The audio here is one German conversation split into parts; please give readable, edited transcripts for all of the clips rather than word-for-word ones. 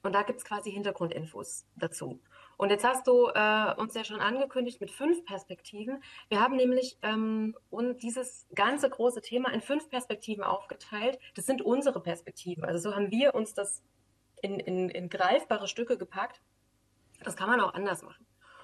Und da gibt's quasi Hintergrundinfos dazu. Und jetzt hast du uns ja schon angekündigt mit 5 Perspektiven. Wir haben nämlich und dieses ganze große Thema in 5 Perspektiven aufgeteilt. Das sind unsere Perspektiven. Also so haben wir uns das in greifbare Stücke gepackt. Das kann man auch anders machen.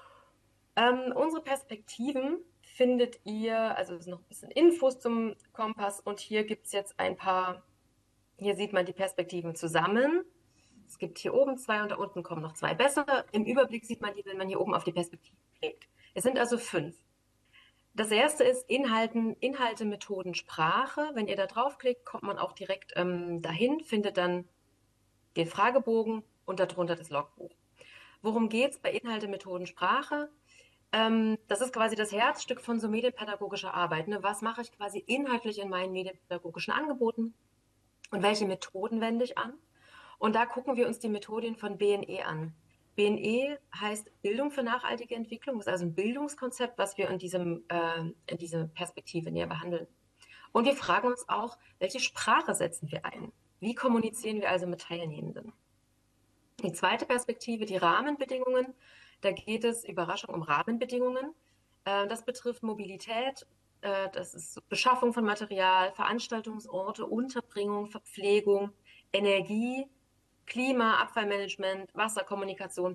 Unsere Perspektiven findet ihr, also es sind noch ein bisschen Infos zum Kompass und hier gibt's jetzt ein paar, hier sieht man die Perspektiven zusammen. Es gibt hier oben 2 und da unten kommen noch 2 bessere. Im Überblick sieht man die, wenn man hier oben auf die Perspektiven klickt. Es sind also 5. Das erste ist Inhalte, Methoden, Sprache. Wenn ihr da draufklickt, kommt man auch direkt dahin, findet dann den Fragebogen und darunter das Logbuch. Worum geht's bei Inhalte, Methoden, Sprache? Das ist quasi das Herzstück von so medienpädagogischer Arbeit. Ne? Was mache ich quasi inhaltlich in meinen medienpädagogischen Angeboten und welche Methoden wende ich an? Und da gucken wir uns die Methoden von BNE an. BNE heißt Bildung für nachhaltige Entwicklung, ist also ein Bildungskonzept, was wir in dieser Perspektive näher behandeln. Und wir fragen uns auch, welche Sprache setzen wir ein? Wie kommunizieren wir also mit Teilnehmenden? Die zweite Perspektive, die Rahmenbedingungen. Da geht es, Überraschung, um Rahmenbedingungen. Das betrifft Mobilität, das ist Beschaffung von Material, Veranstaltungsorte, Unterbringung, Verpflegung, Energie, Klima, Abfallmanagement, Wasserkommunikation,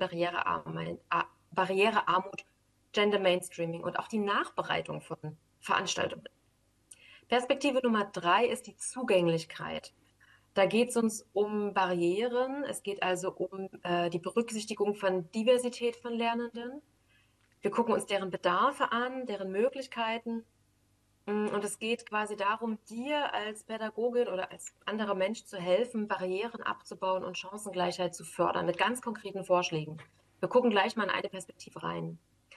Barrierearmut, Gender Mainstreaming und auch die Nachbereitung von Veranstaltungen. Perspektive Nummer 3 ist die Zugänglichkeit. Da geht es uns um Barrieren. Es geht also um die Berücksichtigung von Diversität von Lernenden. Wir gucken uns deren Bedarfe an, deren Möglichkeiten. Und es geht quasi darum, dir als Pädagogin oder als anderer Mensch zu helfen, Barrieren abzubauen und Chancengleichheit zu fördern mit ganz konkreten Vorschlägen. Wir gucken gleich mal in eine Perspektive rein.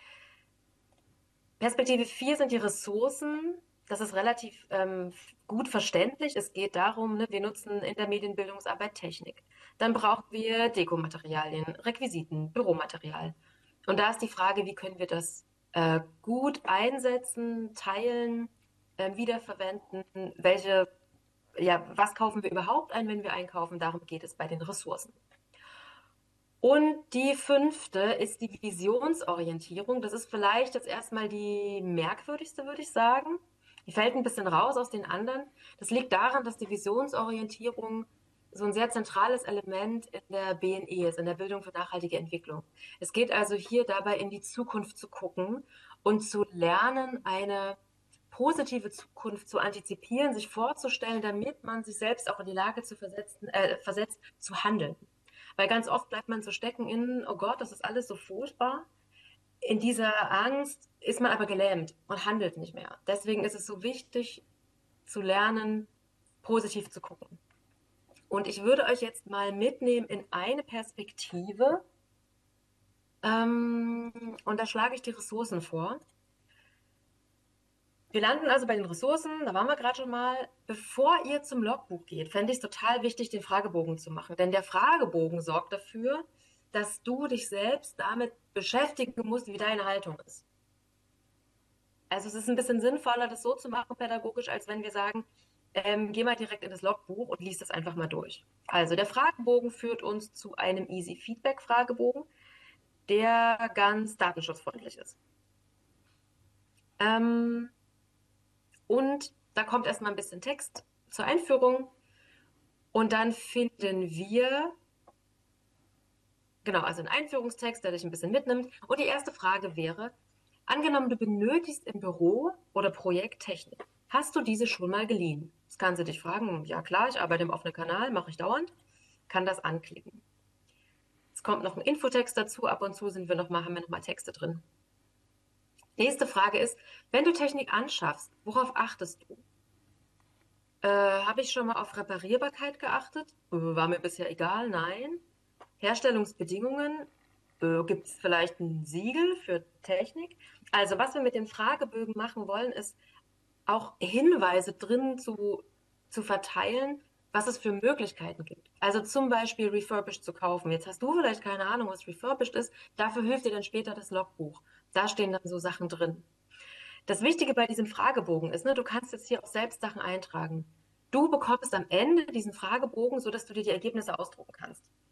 Perspektive 4 sind die Ressourcen. Das ist relativ gut verständlich. Es geht darum, ne, wir nutzen in der Medienbildungsarbeit Technik. Dann brauchen wir Dekomaterialien, Requisiten, Büromaterial. Und da ist die Frage, wie können wir das gut einsetzen, teilen, wiederverwenden, was kaufen wir überhaupt ein, wenn wir einkaufen? Darum geht es bei den Ressourcen. Und die 5. ist die Visionsorientierung. Das ist vielleicht jetzt erstmal die merkwürdigste, würde ich sagen. Die fällt ein bisschen raus aus den anderen. Das liegt daran, dass die Visionsorientierung so ein sehr zentrales Element in der BNE ist, in der Bildung für nachhaltige Entwicklung. Es geht also hier dabei, in die Zukunft zu gucken und zu lernen, eine positive Zukunft zu antizipieren, sich vorzustellen, damit man sich selbst auch in die Lage versetzt, zu handeln. Weil ganz oft bleibt man so stecken in, oh Gott, das ist alles so furchtbar. In dieser Angst ist man aber gelähmt und handelt nicht mehr. Deswegen ist es so wichtig zu lernen, positiv zu gucken. Und ich würde euch jetzt mal mitnehmen in eine Perspektive. Und da schlage ich die Ressourcen vor. Wir landen also bei den Ressourcen, da waren wir gerade schon mal. Bevor ihr zum Logbuch geht, fände ich es total wichtig, den Fragebogen zu machen. Denn der Fragebogen sorgt dafür, dass du dich selbst damit beschäftigen musst, wie deine Haltung ist. Also es ist ein bisschen sinnvoller, das so zu machen pädagogisch, als wenn wir sagen, geh mal direkt in das Logbuch und lies das einfach mal durch. Also der Fragebogen führt uns zu einem Easy Feedback Fragebogen, der ganz datenschutzfreundlich ist. Und da kommt erstmal ein bisschen Text zur Einführung und dann finden wir, genau, also einen Einführungstext, der dich ein bisschen mitnimmt. Und die erste Frage wäre, angenommen, du benötigst im Büro oder Projekt Technik. Hast du diese schon mal geliehen? Das kann sie dich fragen. Ja klar, ich arbeite im offenen Kanal, mache ich dauernd. Kann das anklicken. Es kommt noch ein Infotext dazu. Ab und zu haben wir noch mal Texte drin. Nächste Frage ist, wenn du Technik anschaffst, worauf achtest du? Habe ich schon mal auf Reparierbarkeit geachtet? War mir bisher egal, nein. Herstellungsbedingungen, gibt es vielleicht ein Siegel für Technik? Also was wir mit den Fragebögen machen wollen, ist auch Hinweise drin zu verteilen, was es für Möglichkeiten gibt. Also zum Beispiel refurbished zu kaufen. Jetzt hast du vielleicht keine Ahnung, was refurbished ist. Dafür hilft dir dann später das Logbuch. Da stehen dann so Sachen drin. Das Wichtige bei diesem Fragebogen ist, ne, du kannst jetzt hier auch selbst Sachen eintragen. Du bekommst am Ende diesen Fragebogen, so dass du dir die Ergebnisse ausdrucken kannst.